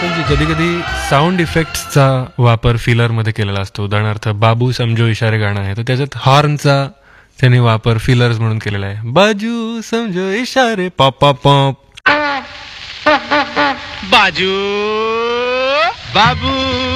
कधी कधी साऊंड इफेक्ट्सचा वापर फिलरमध्ये केलेला असतो. उदाहरणार्थ बाबू समजो इशारे गाणं आहे, तर त्याच्यात हॉर्नचा त्याने वापर फिलर्स म्हणून केलेला आहे. बाजू समजो इशारे पॉप पॉप पॉप. बाजू बाबू